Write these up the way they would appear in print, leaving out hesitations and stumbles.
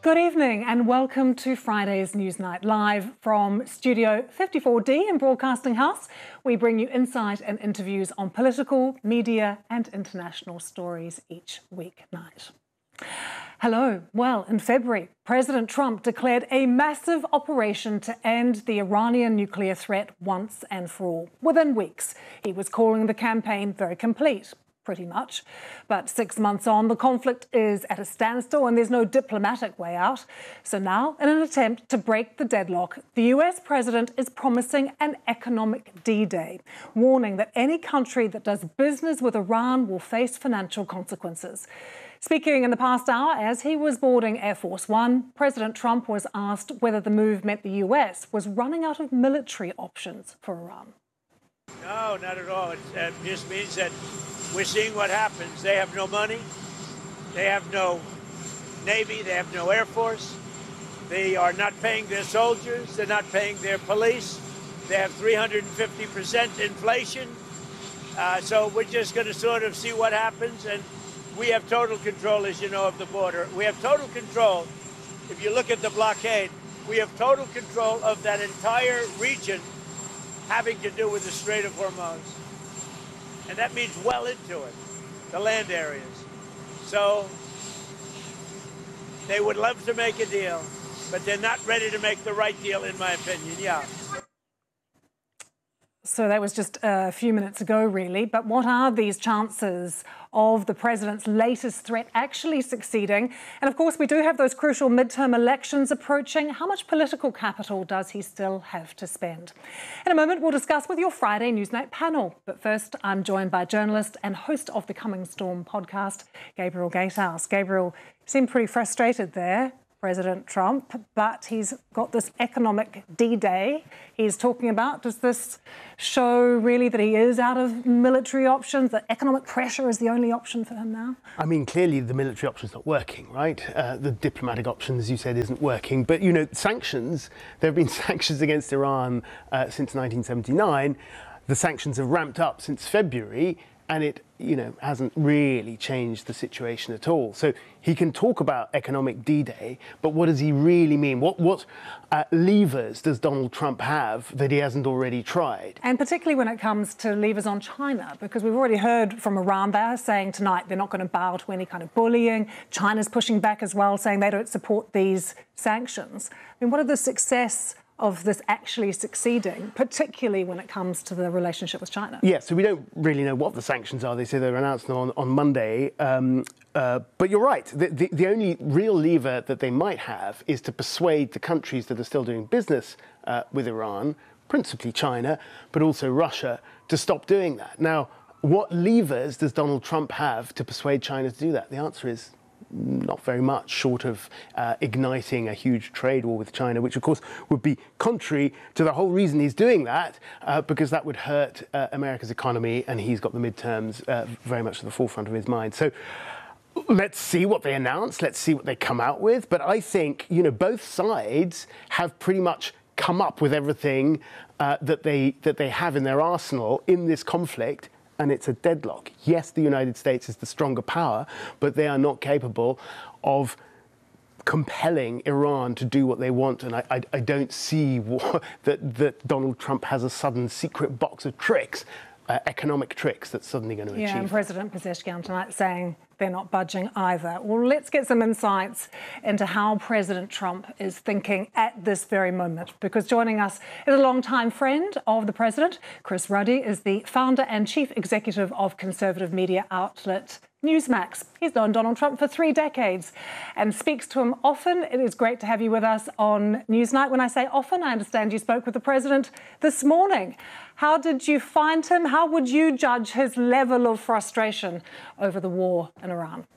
Good evening and welcome to Friday's Newsnight Live from Studio 54D in Broadcasting House. We bring you insight and interviews on political, media and international stories each weeknight. Hello. Well, in February, President Trump declared a massive operation to end the Iranian nuclear threat once and for all. Within weeks, he was calling the campaign very complete. Pretty much. But 6 months on, the conflict is at a standstill and there's no diplomatic way out. So now, in an attempt to break the deadlock, the US president is promising an economic D-Day, warning that any country that does business with Iran will face financial consequences. Speaking in the past hour, as he was boarding Air Force One, President Trump was asked whether the move meant the US was running out of military options for Iran. No, not at all. It just means that we're seeing what happens. They have no money. They have no Navy. They have no Air Force. They are not paying their soldiers. They're not paying their police. They have 350% inflation. So we're just going to sort of see what happens. And we have total control, as you know, of the border. We have total control. If you look at the blockade, we have total control of that entire region having to do with the Strait of Hormuz. And that means well into it, the land areas. So they would love to make a deal, but they're not ready to make the right deal, in my opinion. Yeah. So that was just a few minutes ago, really. But what are these chances of the president's latest threat actually succeeding? And of course, we do have those crucial midterm elections approaching. How much political capital does he still have to spend? In a moment, we'll discuss with your Friday Newsnight panel. But first, I'm joined by journalist and host of the Coming Storm podcast, Gabriel Gatehouse. Gabriel, seemed pretty frustrated there, President Trump, but he's got this economic D-Day he's talking about. Does this show really that he is out of military options, that economic pressure is the only option for him now? I mean, clearly the military option's not working, right? The diplomatic option, as you said, isn't working. But, you know, sanctions, there have been sanctions against Iran since 1979. The sanctions have ramped up since February, and it, you know, hasn't really changed the situation at all. So he can talk about economic D-Day, but what does he really mean? What levers does Donald Trump have that he hasn't already tried? And particularly when it comes to levers on China, because we've already heard from Iran, they're saying tonight they're not going to bow to any kind of bullying. China's pushing back as well, saying they don't support these sanctions. I mean, what are the success of this actually succeeding, particularly when it comes to the relationship with China? Yeah, so we don't really know what the sanctions are. They say they're announced on Monday. But you're right. The only real lever that they might have is to persuade the countries that are still doing business with Iran, principally China, but also Russia, to stop doing that. Now, what levers does Donald Trump have to persuade China to do that? The answer is not very much, short of igniting a huge trade war with China, which, of course, would be contrary to the whole reason he's doing that, because that would hurt America's economy, and he's got the midterms very much at the forefront of his mind. So let's see what they announce. Let's see what they come out with. But I think, you know, both sides have pretty much come up with everything that they have in their arsenal in this conflict. And it's a deadlock. Yes, the United States is the stronger power, but they are not capable of compelling Iran to do what they want. And I don't see that Donald Trump has a sudden secret box of tricks, economic tricks, that's suddenly going to achieve. Yeah, and President Pezeshkian tonight saying they're not budging either. Well, let's get some insights into how President Trump is thinking at this very moment, because joining us is a longtime friend of the president. Chris Ruddy is the founder and chief executive of conservative media outlet Newsmax. He's known Donald Trump for 3 decades and speaks to him often. It is great to have you with us on Newsnight. When I say often, I understand you spoke with the president this morning. How did you find him? How would you judge his level of frustration over the war in Iran?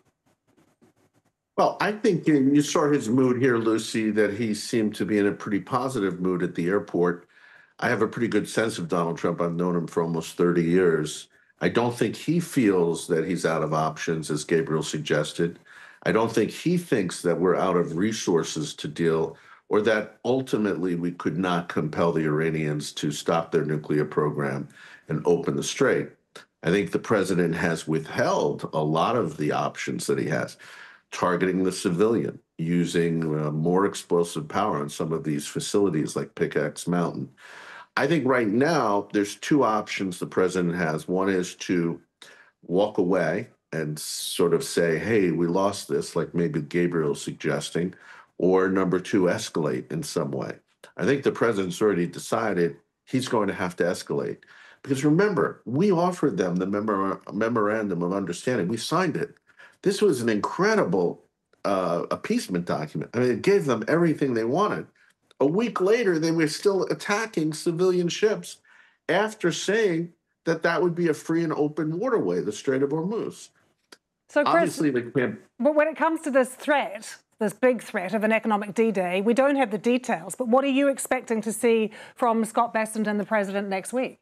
Well, I think you saw his mood here, Lucy, that he seemed to be in a pretty positive mood at the airport. I have a pretty good sense of Donald Trump. I've known him for almost 30 years. I don't think he feels that he's out of options, as Gabriel suggested. I don't think he thinks that we're out of resources to deal, or that ultimately we could not compel the Iranians to stop their nuclear program and open the strait. I think the president has withheld a lot of the options that he has. targeting the civilian, using more explosive power on some of these facilities like Pickaxe Mountain. I think right now there's two options the president has. One is to walk away and sort of say, hey, we lost this, like maybe Gabriel's suggesting, or number two, escalate in some way. I think the president's already decided he's going to have to escalate. Because remember, we offered them the memorandum of understanding. We signed it. This was an incredible appeasement document. I mean, it gave them everything they wanted. A week later, they were still attacking civilian ships after saying that that would be a free and open waterway, the Strait of Hormuz. So, Chris, obviously, they can't. But when it comes to this threat, this big threat of an economic D-Day, we don't have the details. But what are you expecting to see from Scott Bessent and the president next week?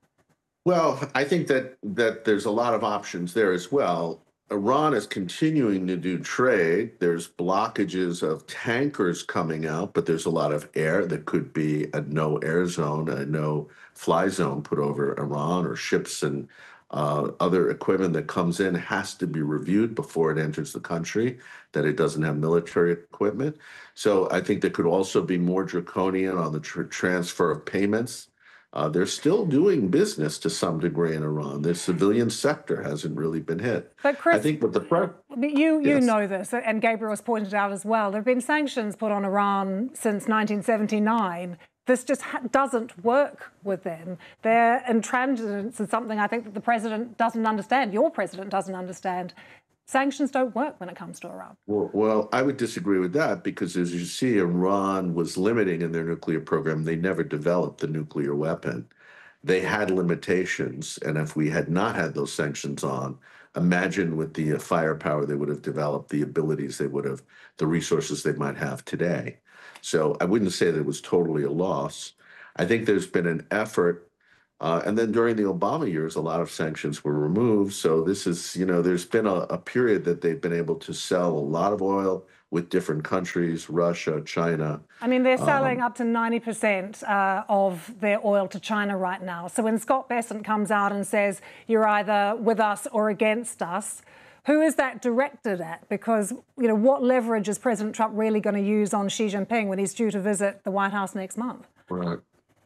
Well, I think that there's a lot of options there as well. Iran is continuing to do trade. There's blockages of tankers coming out, but there's a lot of air. That could be a no air zone, a no fly zone put over Iran, or ships and other equipment that comes in has to be reviewed before it enters the country, that it doesn't have military equipment. So I think there could also be more draconian on the transfer of payments. They're still doing business to some degree in Iran. The civilian sector hasn't really been hit. But Chris, I think what you yes. know this, and Gabriel has pointed out as well, there have been sanctions put on Iran since 1979. This just doesn't work with them. Their intransigence is something I think that the president doesn't understand. Your president doesn't understand. Sanctions don't work when it comes to Iran. Well, I would disagree with that, because as you see, Iran was limiting in their nuclear program. They never developed the nuclear weapon. They had limitations. And if we had not had those sanctions on, imagine with the firepower they would have developed, the abilities they would have, the resources they might have today. So I wouldn't say that it was totally a loss. I think there's been an effort. And then during the Obama years, a lot of sanctions were removed. So this is, there's been a period that they've been able to sell a lot of oil with different countries, Russia, China. I mean, they're selling up to 90% of their oil to China right now. So when Scott Bessent comes out and says, you're either with us or against us, who is that directed at? Because, what leverage is President Trump really going to use on Xi Jinping when he's due to visit the White House next month? Right.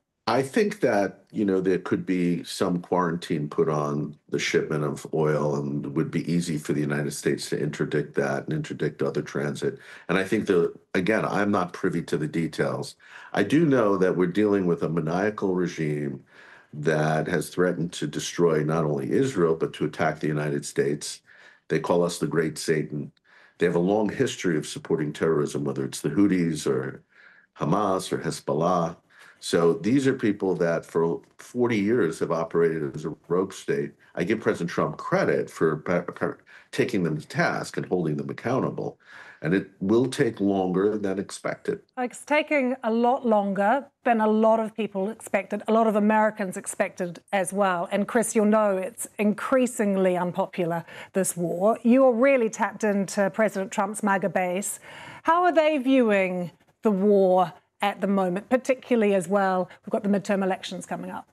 I think that, there could be some quarantine put on the shipment of oil, and it would be easy for the United States to interdict that and interdict other transit. And I think again, I'm not privy to the details. I do know that we're dealing with a maniacal regime that has threatened to destroy not only Israel, but to attack the United States. They call us the Great Satan. They have a long history of supporting terrorism, whether it's the Houthis or Hamas or Hezbollah. So these are people that for 40 years have operated as a rogue state. I give President Trump credit for taking them to task and holding them accountable. And it will take longer than expected. It's taking a lot longer than a lot of people expected, a lot of Americans expected as well. And Chris, it's increasingly unpopular, this war. You are really tapped into President Trump's MAGA base. How are they viewing the war at the moment, particularly as well? We've got the midterm elections coming up.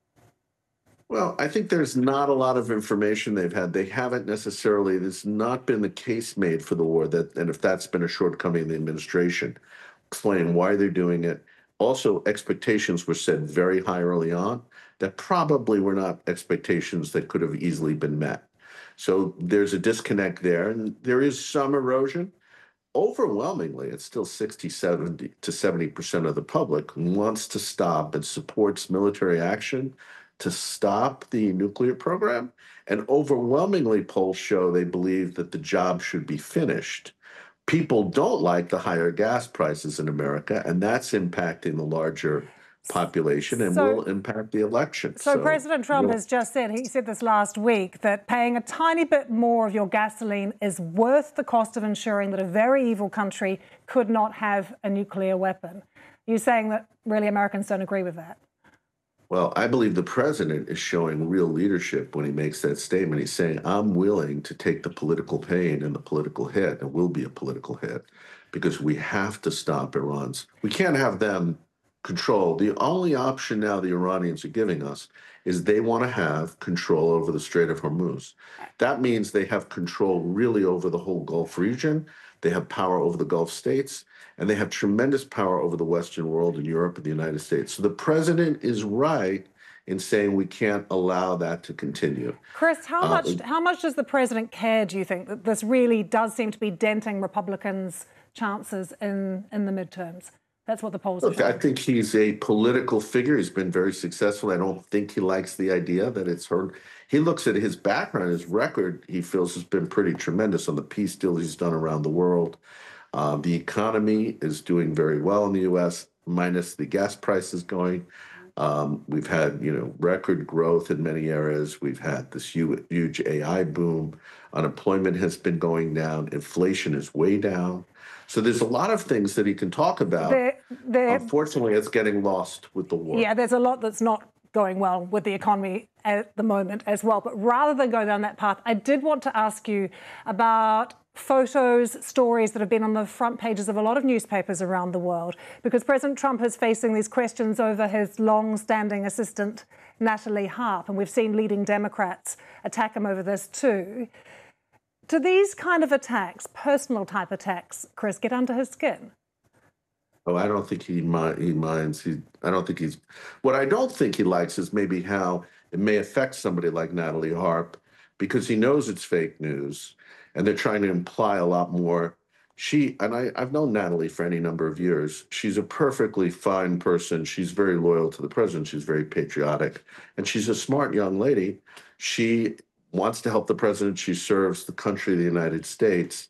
Well, I think there's not a lot of information they've had. They haven't necessarily, there's not been the case made for the war, and if that's been a shortcoming in the administration, explaining why they're doing it. Also, expectations were set very high early on that probably were not expectations that could have easily been met. So there's a disconnect there, and there is some erosion. Overwhelmingly, it's still 70 to 70% of the public wants to stop and supports military action to stop the nuclear program. And overwhelmingly, polls show they believe that the job should be finished. People don't like the higher gas prices in America, and that's impacting the larger population and will impact the election. So President Trump has just said, he said this last week, that paying a tiny bit more of your gasoline is worth the cost of ensuring that a very evil country could not have a nuclear weapon. Are you saying that really Americans don't agree with that? Well, I believe the president is showing real leadership when he makes that statement. He's saying, I'm willing to take the political pain and the political hit. It will be a political hit because we have to stop Iran's. We can't have them control. The only option now the Iranians are giving us is they want to have control over the Strait of Hormuz. That means they have control really over the whole Gulf region. They have power over the Gulf states, and they have tremendous power over the Western world and Europe and the United States. So the president is right in saying we can't allow that to continue. Chris, how much does the president care, do you think, that this really does seem to be denting Republicans' chances in the midterms? That's what the polls are showing. I think he's a political figure. He's been very successful. I don't think he likes the idea that it's heard. He looks at his background, his record, he feels has been pretty tremendous on the peace deals he's done around the world. The economy is doing very well in the U.S., minus the gas prices going. We've had, record growth in many areas. We've had this huge AI boom. Unemployment has been going down. Inflation is way down. So there's a lot of things that he can talk about. Unfortunately, it's getting lost with the war. Yeah, there's a lot that's not going well with the economy at the moment as well. But rather than go down that path, I did want to ask you about photos, stories that have been on the front pages of a lot of newspapers around the world, because President Trump is facing these questions over his long-standing assistant, Natalie Harp, and we've seen leading Democrats attack him over this too. Do these kind of attacks, personal type attacks, Chris, get under his skin? Oh, I don't think he minds. What I don't think he likes is maybe how it may affect somebody like Natalie Harp, because he knows it's fake news and they're trying to imply a lot more. I've known Natalie for any number of years. She's a perfectly fine person. She's very loyal to the president. She's very patriotic, and she's a smart young lady. She wants to help the president. She serves the country of the United States.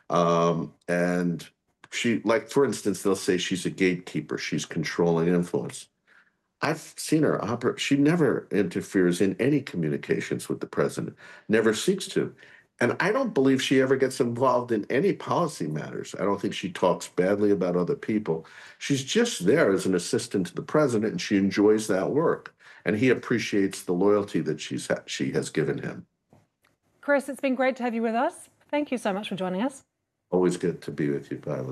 And she, like, for instance, they'll say she's a gatekeeper. She's controlling influence. I've seen her operate. She never interferes in any communications with the president, never seeks to. And I don't believe she ever gets involved in any policy matters. I don't think she talks badly about other people. She's just there as an assistant to the president, and she enjoys that work. And he appreciates the loyalty that she has given him. Chris, it's been great to have you with us. Thank you so much for joining us. Always good to be with you, Violet.